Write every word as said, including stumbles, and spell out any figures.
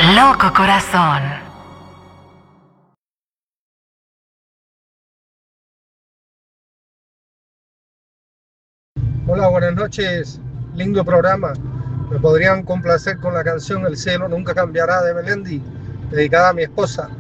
Loco corazón. Hola, buenas noches. Lindo programa. Me podrían complacer con la canción El cielo nunca cambiará de Melendi, dedicada a mi esposa.